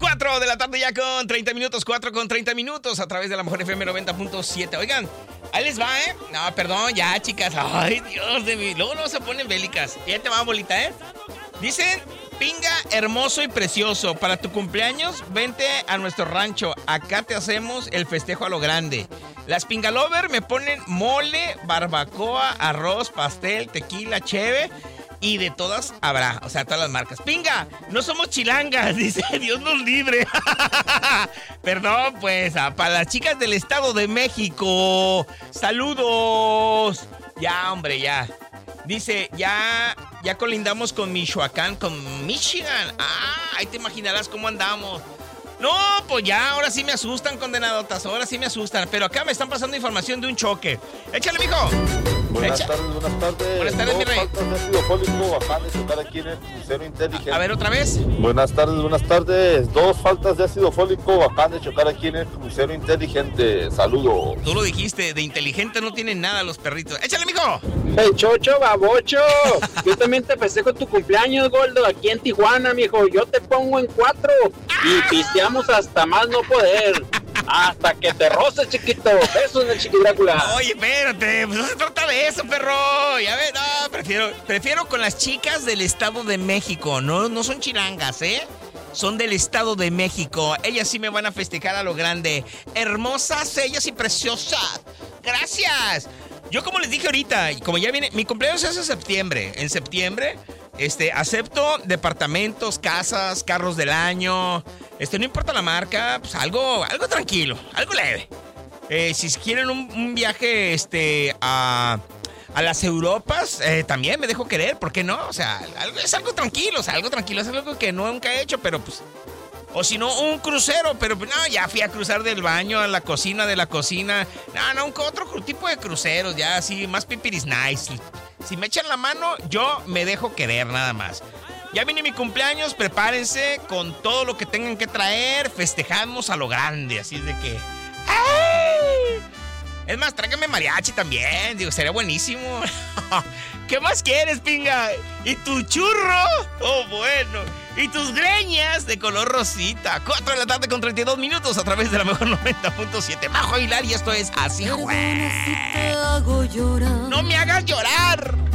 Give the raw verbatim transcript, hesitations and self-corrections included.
cuatro de la tarde ya con treinta minutos, cuatro con treinta minutos a través de la Mejor F M noventa punto siete. Oigan, ahí les va, ¿eh? No, perdón, ya, chicas. Ay, Dios de mí. Luego no se ponen bélicas. Ya te va, bolita, ¿eh? Dicen, pinga hermoso y precioso. Para tu cumpleaños, vente a nuestro rancho. Acá te hacemos el festejo a lo grande. Las Pingalover me ponen mole, barbacoa, arroz, pastel, tequila, cheve. Y de todas habrá, o sea, todas las marcas. ¡Pinga! No somos chilangas, dice, Dios nos libre. Perdón, pues, a, para las chicas del Estado de México. ¡Saludos! Ya, hombre, ya. Dice, ya, ya colindamos con Michoacán, con Michigan. Ah, ahí te imaginarás cómo andamos. No, pues ya, ahora sí me asustan, condenadotas, ahora sí me asustan. Pero acá me están pasando información de un choque. ¡Échale, mijo! Buenas Echa. tardes, buenas tardes. Buenas tardes, mi rey. Faltas de ácido fólico, acá de chocar aquí en el crucero inteligente. A ver, otra vez. Buenas tardes, buenas tardes. Dos faltas de ácido fólico, acaban de chocar aquí en el crucero inteligente. Saludos. Tú lo dijiste, de inteligente no tienen nada los perritos. ¡Échale, mijo! ¡Hey, chocho, babocho! Yo también te festejo tu cumpleaños, Goldo, aquí en Tijuana, mijo. Yo te pongo en cuatro y pisteamos hasta más no poder. Hasta que te roces, chiquito. Besos en el Chiqui Drácula. Oye, espérate, pues no se trata de eso, perro. Ya ves, no, prefiero, prefiero con las chicas del Estado de México. No, no son chilangas, ¿eh? Son del Estado de México. Ellas sí me van a festejar a lo grande. Hermosas, ellas y preciosas. Gracias. Yo, como les dije ahorita, como ya viene, mi cumpleaños es en septiembre. En septiembre, este, acepto departamentos, casas, carros del año. Este, no importa la marca, pues algo, algo tranquilo, algo leve. Eh, si quieren un, un viaje, este, a, a las Europas, eh, también me dejo querer, ¿por qué no? O sea, algo, es algo tranquilo, o sea, algo tranquilo, es algo que nunca he hecho, pero pues... O si no, un crucero, pero no, ya fui a cruzar del baño a la cocina, de la cocina. No, no, un otro tipo de cruceros, ya así, más pipiris nice. Si me echan la mano, yo me dejo querer nada más. Ya viene mi cumpleaños, prepárense con todo lo que tengan que traer, festejamos a lo grande, así es de que... ¡Ay! Es más, tráigame mariachi también, digo, sería buenísimo. ¿Qué más quieres, pinga? ¿Y tu churro? Oh, bueno. Y tus greñas de color rosita. cuatro de la tarde con treinta y dos minutos a través de la Mejor noventa punto siete. Majo Aguilar y esto es Así, güey. No me hagas llorar.